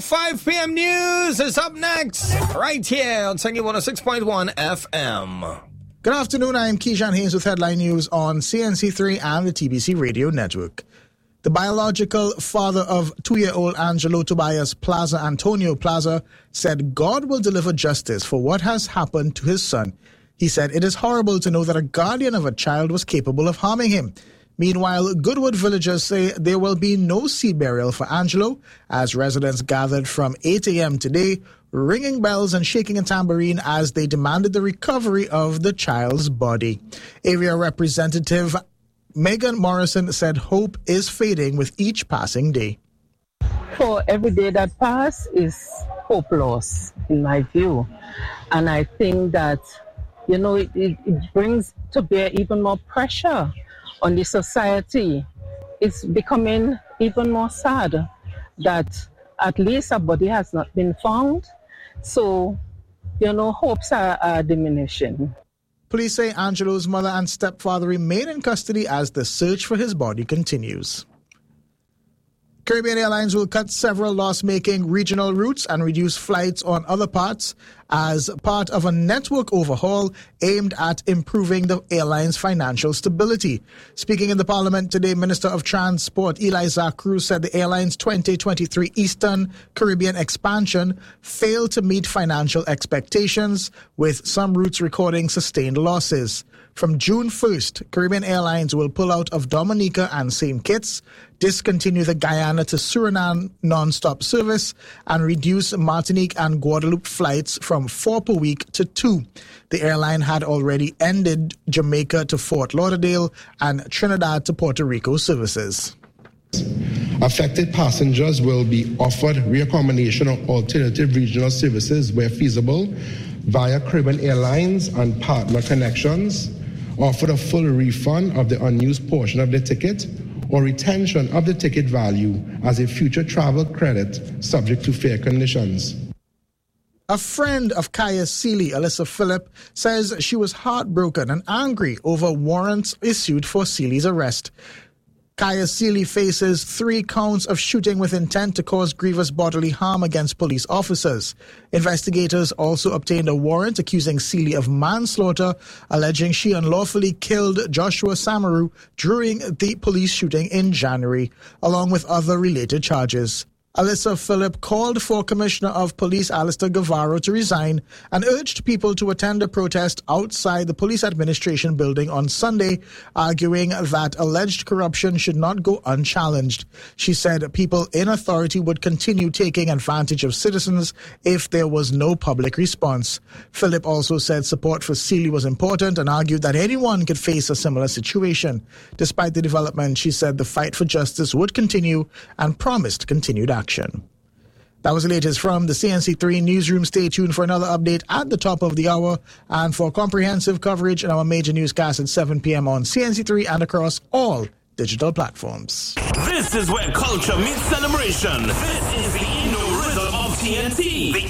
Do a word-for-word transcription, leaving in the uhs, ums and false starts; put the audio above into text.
five p.m. news is up next, right here on Tsingy one oh six point one F M. Good afternoon, I am Keyshawn Hayes with Headline News on C N C three and the T B C Radio Network. The biological father of two-year-old Angelo Tobias Plaza, Antonio Plaza, said God will deliver justice for what has happened to his son. He said it is horrible to know that a guardian of a child was capable of harming him. Meanwhile, Goodwood villagers say there will be no seed burial for Angelo as residents gathered from eight a.m. today, ringing bells and shaking a tambourine as they demanded the recovery of the child's body. Area Representative Megan Morrison said hope is fading with each passing day. For every day that passes is hope loss, in my view. And I think that, you know, it, it, it brings to bear even more pressure on the society. It's becoming even more sad that at least a body has not been found. So, you know, hopes are, are diminishing. Police say Angelo's mother and stepfather remain in custody as the search for his body continues. Caribbean Airlines will cut several loss-making regional routes and reduce flights on other parts as part of a network overhaul aimed at improving the airline's financial stability. Speaking in the Parliament today, Minister of Transport Eli Zackrus said the airline's twenty twenty-three Eastern Caribbean expansion failed to meet financial expectations, with some routes recording sustained losses. From June first, Caribbean Airlines will pull out of Dominica and Saint Kitts, discontinue the Guyana to Suriname non-stop service, and reduce Martinique and Guadeloupe flights from four per week to two. The airline had already ended Jamaica to Fort Lauderdale and Trinidad to Puerto Rico services. Affected passengers will be offered reaccommodation or alternative regional services where feasible via Caribbean Airlines and partner connections, offered a full refund of the unused portion of the ticket, or retention of the ticket value as a future travel credit subject to fair conditions. A friend of Kaya Seeley, Alyssa Phillip, says she was heartbroken and angry over warrants issued for Seeley's arrest. Kaya Seeley faces three counts of shooting with intent to cause grievous bodily harm against police officers. Investigators also obtained a warrant accusing Seeley of manslaughter, alleging she unlawfully killed Joshua Samaru during the police shooting in January, along with other related charges. Alyssa Phillip called for Commissioner of Police Alistair Guevara to resign and urged people to attend a protest outside the police administration building on Sunday, arguing that alleged corruption should not go unchallenged. She said people in authority would continue taking advantage of citizens if there was no public response. Phillip also said support for Seeley was important and argued that anyone could face a similar situation. Despite the development, she said the fight for justice would continue and promised continued action. Action. That was the latest from the C N C three newsroom. Stay tuned for another update at the top of the hour and for comprehensive coverage in our major newscast at seven p.m. on C N C three and across all digital platforms. This is where culture meets celebration. This is the Inno Rhythm of T N T. The